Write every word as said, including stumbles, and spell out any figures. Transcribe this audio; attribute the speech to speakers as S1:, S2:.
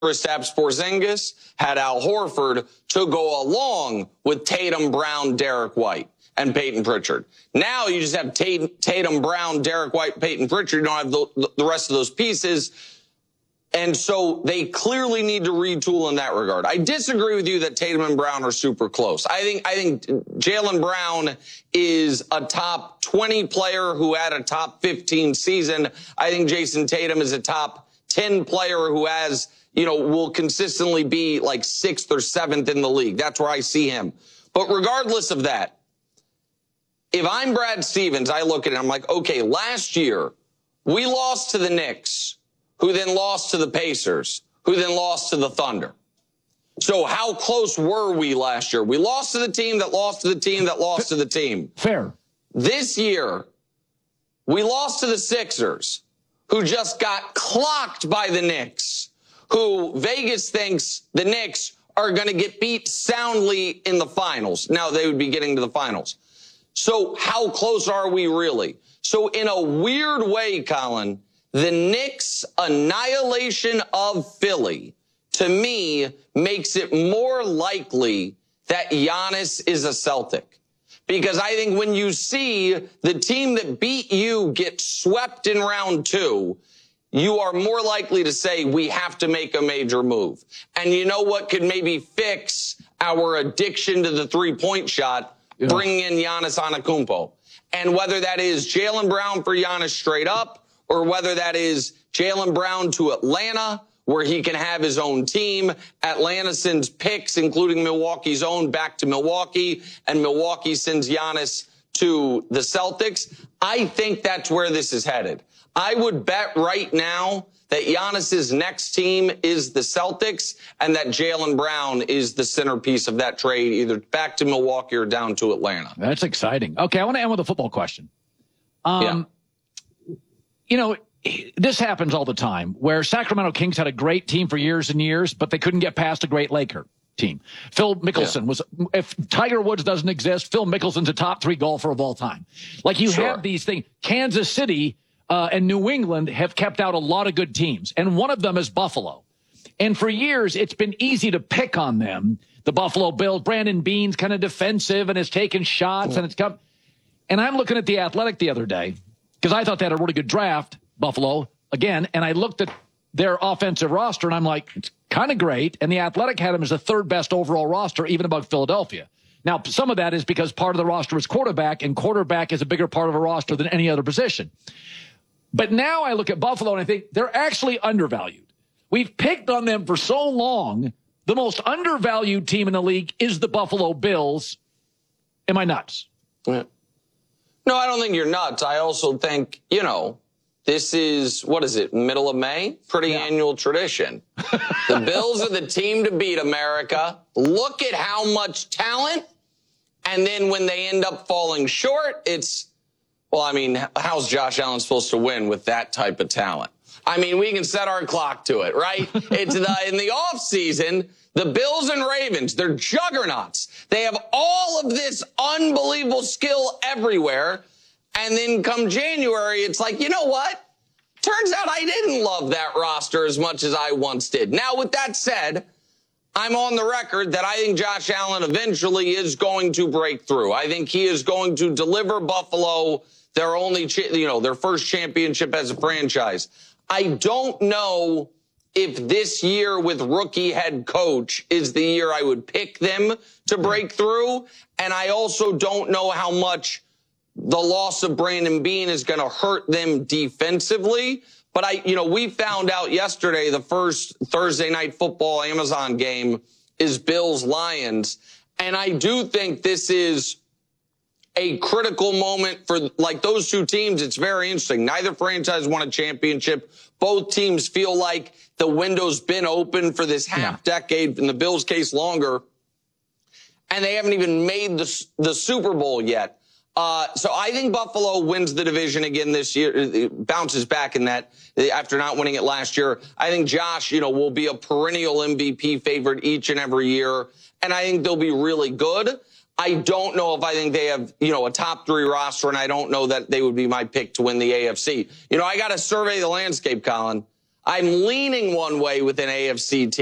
S1: Kristaps Porzingis, had Al Horford to go along with Tatum, Brown, Derek White, and Peyton Pritchard. Now you just have Tatum, Brown, Derek White, Peyton Pritchard. You don't have the, the rest of those pieces. And so they clearly need to retool in that regard. I disagree with you that Tatum and Brown are super close. I think I think Jaylen Brown is a top twenty player who had a top fifteen season. I think Jason Tatum is a top ten player who has, you know, will consistently be like sixth or seventh in the league. That's where I see him. But regardless of that, if I'm Brad Stevens, I look at it, I'm like, okay, last year we lost to the Knicks, who then lost to the Pacers, who then lost to the Thunder. So how close were we last year? We lost to the team that lost to the team that lost to the team.
S2: Fair.
S1: This year, we lost to the Sixers, who just got clocked by the Knicks, who Vegas thinks the Knicks are going to get beat soundly in the finals. Now they would be getting to the finals. So how close are we really? So in a weird way, Colin, the Knicks' annihilation of Philly, to me, makes it more likely that Giannis is a Celtic. Because I think when you see the team that beat you get swept in round two, you are more likely to say, we have to make a major move. And you know what could maybe fix our addiction to the three-point shot? Yeah. Bringing in Giannis Antetokounmpo. And whether that is Jaylen Brown for Giannis straight up, or whether that is Jaylen Brown to Atlanta, where he can have his own team. Atlanta sends picks, including Milwaukee's own, back to Milwaukee, and Milwaukee sends Giannis to the Celtics. I think that's where this is headed. I would bet right now that Giannis's next team is the Celtics and that Jaylen Brown is the centerpiece of that trade, either back to Milwaukee or down to Atlanta.
S2: That's exciting. Okay, I want to end with a football question. Um, yeah. You know, this happens all the time where Sacramento Kings had a great team for years and years, but they couldn't get past a great Laker team. Phil Mickelson yeah. was, if Tiger Woods doesn't exist, Phil Mickelson's a top three golfer of all time. Like you sure. have these things. Kansas City uh, and New England have kept out a lot of good teams, and one of them is Buffalo. And for years, it's been easy to pick on them. The Buffalo Bills, Brandon Beane's kind of defensive and has taken shots, and it's come. And I'm looking at the Athletic the other day because I thought they had a really good draft, Buffalo, again, and I looked at their offensive roster, and I'm like, it's kind of great. And the Athletic had them as the third best overall roster, even above Philadelphia. Now, some of that is because part of the roster is quarterback, and quarterback is a bigger part of a roster than any other position. But now I look at Buffalo, and I think they're actually undervalued. We've picked on them for so long. The most undervalued team in the league is the Buffalo Bills. Am I nuts?
S1: Yeah. No, I don't think you're nuts. I also think, you know, this is, what is it, middle of May? Pretty yeah. annual tradition. The Bills are the team to beat, America. Look at how much talent. And then when they end up falling short, it's, well, I mean, how's Josh Allen supposed to win with that type of talent? I mean, we can set our clock to it, right? It's the, in the offseason, the Bills and Ravens, they're juggernauts. They have all of this unbelievable skill everywhere. And then come January, it's like, you know what? Turns out I didn't love that roster as much as I once did. Now, with that said, I'm on the record that I think Josh Allen eventually is going to break through. I think he is going to deliver Buffalo their only, you know, their first championship as a franchise. I don't know if this year with rookie head coach is the year I would pick them to break through. And I also don't know how much the loss of Brandon Beane is going to hurt them defensively. But I, you know, we found out yesterday the first Thursday night football Amazon game is Bills Lions. And I do think this is a critical moment for like those two teams. It's very interesting. Neither franchise won a championship. Both teams feel like the window's been open for this half yeah. decade, in the Bills' case longer. And they haven't even made the, the Super Bowl yet. Uh, so I think Buffalo wins the division again this year, it bounces back in that after not winning it last year. I think Josh, you know, will be a perennial M V P favorite each and every year. And I think they'll be really good. I don't know if I think they have, you know, a top three roster, and I don't know that they would be my pick to win the A F C. You know, I got to survey the landscape, Colin. I'm leaning one way with an A F C team.